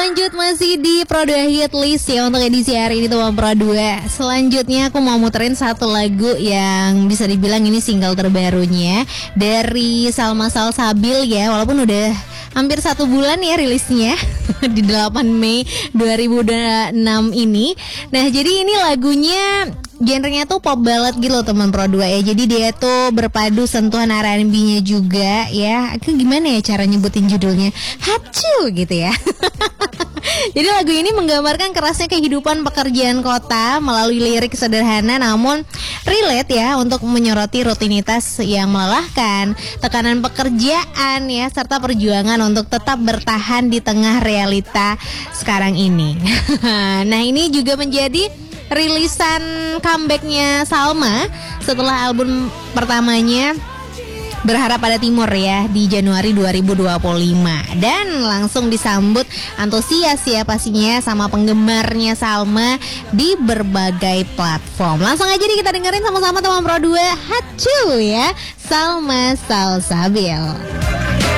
lanjut masih di Pro 2 Hit List ya untuk edisi hari ini teman Pro 2. Selanjutnya aku mau muterin satu lagu yang bisa dibilang ini single terbarunya dari Salma Salsabil ya, walaupun udah hampir 1 bulan ya rilisnya di 8 Mei 2006 ini. Nah jadi ini lagunya genrenya tuh pop ballad gitu loh teman Pro 2 ya. Jadi dia tuh berpadu sentuhan R&B-nya juga ya. Aku gimana ya cara nyebutin judulnya? Hacu gitu ya. Jadi lagu ini menggambarkan kerasnya kehidupan pekerjaan kota melalui lirik sederhana namun relate ya untuk menyoroti rutinitas yang melelahkan, tekanan pekerjaan ya, serta perjuangan untuk tetap bertahan di tengah realita sekarang ini. Nah ini juga menjadi rilisan comebacknya Salma setelah album pertamanya Berharap Pada Timur ya di Januari 2025 dan langsung disambut antusias ya pastinya sama penggemarnya Salma di berbagai platform. Langsung aja nih kita dengerin sama-sama teman Pro 2 Hacu ya, Salma Salsabil.